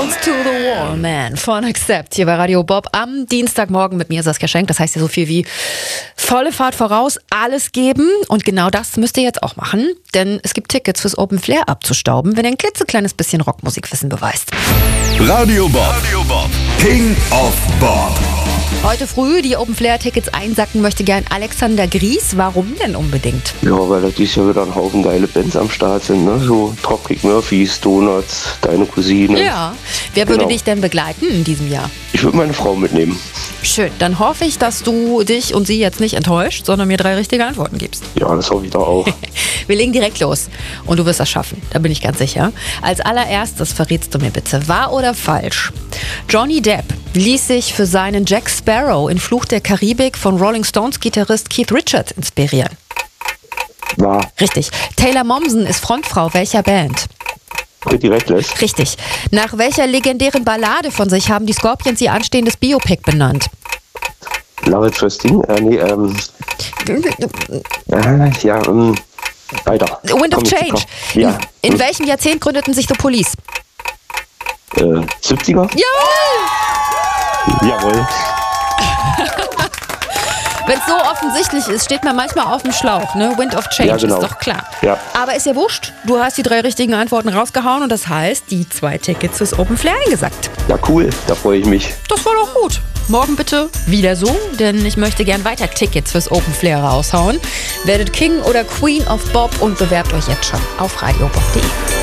Balls to the Wall, Man von Accept hier bei Radio Bob am Dienstagmorgen mit mir, Saskia Schenk. Das heißt ja so viel wie volle Fahrt voraus, alles geben. Und genau das müsst ihr jetzt auch machen, denn es gibt Tickets fürs Open Flair abzustauben, wenn ihr ein klitzekleines bisschen Rockmusikwissen beweist. Radio Bob, King of Bob. Heute früh die Open Flair Tickets einsacken möchte gern Alexander Gries. Warum denn unbedingt? Ja, weil da dieses Jahr wieder ein Haufen geile Bands am Start sind, ne? So Dropkick Murphys, Donuts, Deine Cousine. Ja. Wer würde dich denn begleiten in diesem Jahr? Ich würde meine Frau mitnehmen. Schön. Dann hoffe ich, dass du dich und sie jetzt nicht enttäuscht, sondern mir 3 richtige Antworten gibst. Ja, das hoffe ich doch auch. Wir legen direkt los. Und du wirst das schaffen. Da bin ich ganz sicher. Als allererstes verrätst du mir bitte, wahr oder falsch? Johnny Depp ließ sich für seinen Jack Sparrow in Fluch der Karibik von Rolling Stones Gitarrist Keith Richards inspirieren. Wahr. Richtig. Taylor Momsen ist Frontfrau welcher Band? Pretty Reckless. Richtig. Nach welcher legendären Ballade von sich haben die Scorpions ihr anstehendes Biopic benannt? Love It First Thing? Weiter. Wind of Change. Ja. In welchem Jahrzehnt gründeten sich The Police? 70er? Ja! Jawohl. Wenn es so offensichtlich ist, steht man manchmal auf dem Schlauch, ne? Wind of Change, Ja, genau. ist doch klar. Ja. Aber ist ja wurscht. Du hast die 3 richtigen Antworten rausgehauen und das heißt, die 2 Tickets fürs Open Flair eingesackt. Ja, cool. Da freue ich mich. Das war doch gut. Morgen bitte wieder so, denn ich möchte gern weiter Tickets fürs Open Flair raushauen. Werdet King oder Queen of Bob und bewerbt euch jetzt schon auf radiobob.de.